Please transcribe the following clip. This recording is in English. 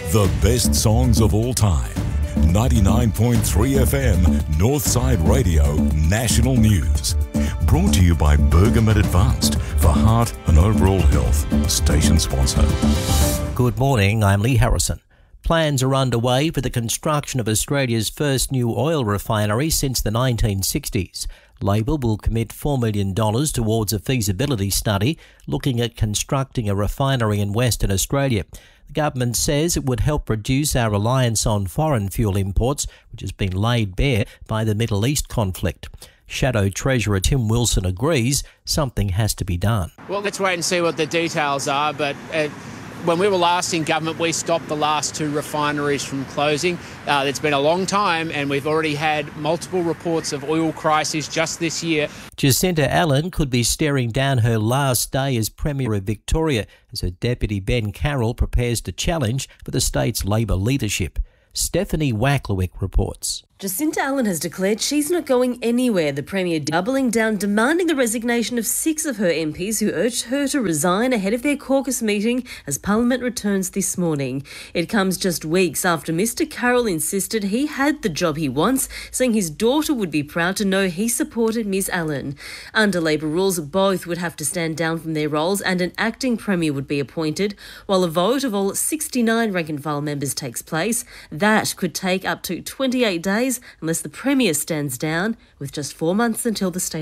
The best songs of all time. 99.3 FM, Northside Radio, National News. Brought to you by Bergamet Advanced for heart and overall health. Station sponsor. Good morning, I'm Lee Harrison. Plans are underway for the construction of Australia's first new oil refinery since the 1960s. Labor will commit $4 million towards a feasibility study looking at constructing a refinery in Western Australia. The government says it would help reduce our reliance on foreign fuel imports, which has been laid bare by the Middle East conflict. Shadow Treasurer Tim Wilson agrees something has to be done. Well, let's wait and see what the details are, but when we were last in government, we stopped the last two refineries from closing. It's been a long time and we've already had multiple reports of oil crises just this year. Jacinta Allen could be staring down her last day as Premier of Victoria as her deputy Ben Carroll prepares to challenge for the state's Labor leadership. Stephanie Wacklewick reports. Jacinta Allen has declared she's not going anywhere, the Premier doubling down, demanding the resignation of 6 of her MPs who urged her to resign ahead of their caucus meeting as Parliament returns this morning. It comes just weeks after Mr Carroll insisted he had the job he wants, saying his daughter would be proud to know he supported Ms Allen. Under Labor rules, both would have to stand down from their roles and an acting Premier would be appointed, while a vote of all 69 rank-and-file members takes place. That could take up to 28 days unless the Premier stands down, with just 4 months until the state